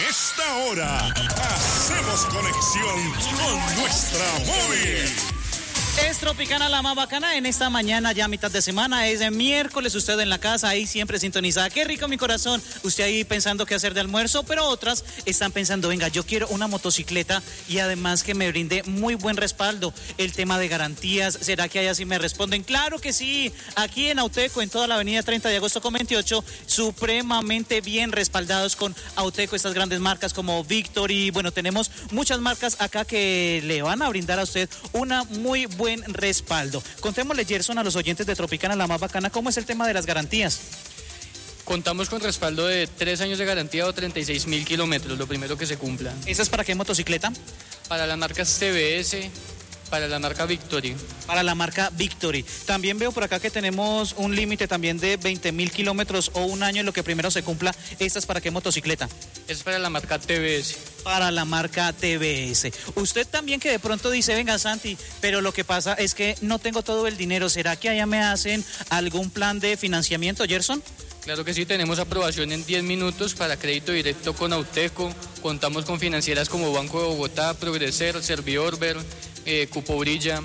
esta hora hacemos conexión con nuestra móvil. Es Tropicana la más bacana en esta mañana, ya mitad de semana, es de miércoles, usted en la casa, ahí siempre sintonizada. Qué rico mi corazón, usted ahí pensando qué hacer de almuerzo, pero otras están pensando, venga, yo quiero una motocicleta y además que me brinde muy buen respaldo. El tema de garantías, ¿será que allá sí me responden? Claro que sí, aquí en Auteco, en toda la avenida 30 de agosto con 28, supremamente bien respaldados con Auteco, estas grandes marcas como Victory. Bueno, tenemos muchas marcas acá que le van a brindar a usted una muy buen respaldo. Contémosle, Gerson, a los oyentes de Tropicana la más bacana, ¿cómo es el tema de las garantías? Contamos con respaldo de 3 años de garantía o 36.000 kilómetros, lo primero que se cumpla. ¿Esa es para qué motocicleta? Para las marcas TBS, para la marca Victory. Para la marca Victory. También veo por acá que tenemos un límite también de 20.000 kilómetros o un año en lo que primero se cumpla. ¿Esta es para qué motocicleta? Es para la marca TBS. Para la marca TBS. Usted también que de pronto dice, venga Santi, pero lo que pasa es que no tengo todo el dinero. ¿Será que allá me hacen algún plan de financiamiento, Gerson? Claro que sí, tenemos aprobación en 10 minutos para crédito directo con Auteco. Contamos con financieras como Banco de Bogotá, Progreser, Serviorber, Cupo Brilla.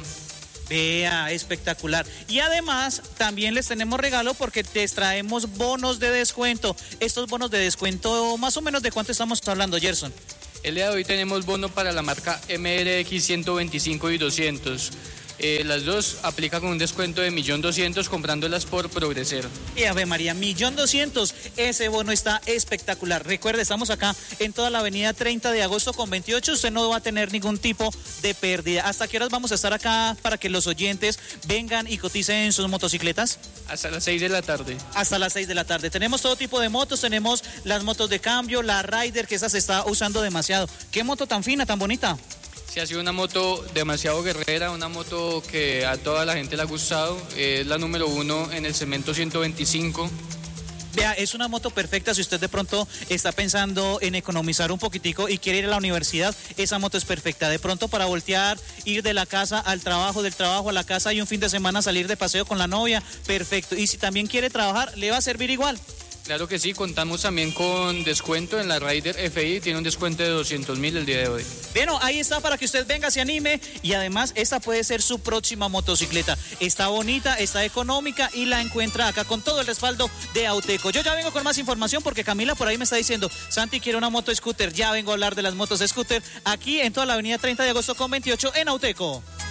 Vea, espectacular. Y además también les tenemos regalo porque les traemos bonos de descuento. Estos bonos de descuento, más o menos, ¿de cuánto estamos hablando, Gerson? El día de hoy tenemos bono para la marca MRX 125 y 200. Las dos aplican con un descuento de 1.200.000 comprándolas por Progreser. Y Ave María, 1.200.000, ese bono está espectacular. Recuerde, estamos acá en toda la avenida 30 de agosto con 28, usted no va a tener ningún tipo de pérdida. ¿Hasta qué horas vamos a estar acá para que los oyentes vengan y coticen sus motocicletas? Hasta las 6 de la tarde. Hasta las 6 de la tarde. Tenemos todo tipo de motos, tenemos las motos de cambio, la Rider, que esa se está usando demasiado. ¿Qué moto tan fina, tan bonita? Sí, ha sido una moto demasiado guerrera, una moto que a toda la gente le ha gustado, es la número 1 en el segmento 125. Vea, es una moto perfecta si usted de pronto está pensando en economizar un poquitico y quiere ir a la universidad, esa moto es perfecta. De pronto para voltear, ir de la casa al trabajo, del trabajo a la casa y un fin de semana salir de paseo con la novia, perfecto. Y si también quiere trabajar, le va a servir igual. Claro que sí, contamos también con descuento en la Rider FI, tiene un descuento de 200.000 el día de hoy. Bueno, ahí está para que usted venga, se anime y además esta puede ser su próxima motocicleta. Está bonita, está económica y la encuentra acá con todo el respaldo de Auteco. Yo ya vengo con más información porque Camila por ahí me está diciendo, Santi quiere una moto scooter, ya vengo a hablar de las motos scooter aquí en toda la avenida 30 de agosto con 28 en Auteco.